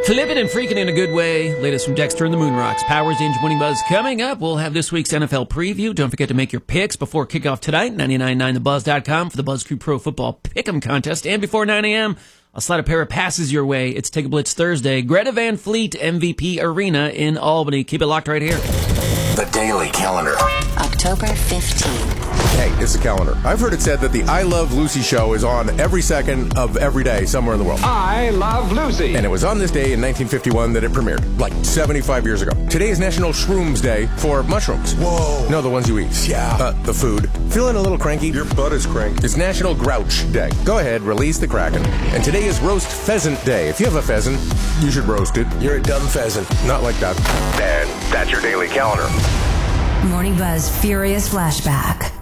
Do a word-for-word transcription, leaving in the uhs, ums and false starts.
Flipping and freaking in a good way. Latest from Dexter and the Moonrocks. Powers Inch Morning Buzz coming up. We'll have this week's N F L preview. Don't forget to make your picks before kickoff tonight. ninety-nine point nine the buzz dot com for the Buzz Crew Pro Football Pick'em contest. And before nine a.m., I'll slide a pair of passes your way. It's Take a Blitz Thursday. Greta Van Fleet M V P Arena in Albany. Keep it locked right here. The Daily Calendar. October fifteenth. Hey, it's the calendar. I've heard it said that the I Love Lucy show is on every second of every day somewhere in the world. I Love Lucy. And it was on this day in nineteen fifty-one that it premiered, like seventy-five years ago. Today is National Shrooms Day for mushrooms. Whoa. No, the ones you eat. Yeah. Uh, the food. Feeling a little cranky? Your butt is cranky. It's National Grouch Day. Go ahead, release the Kraken. And today is Roast Pheasant Day. If you have a pheasant, you should roast it. You're a dumb pheasant. Not like that. And that's your Daily Calendar. Morning Buzz Furious Flashback.